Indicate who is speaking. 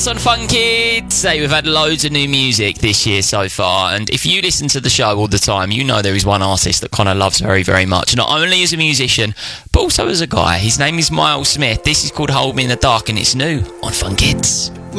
Speaker 1: on Fun Kids. Hey, we've had loads of new music this year so far, and if you listen to the show all the time, you know there is one artist that Connor loves very, very much, not only as a musician, but also as a guy. His name is Miles Smith. This is called Hold Me in the Dark, and it's new on Fun Kids.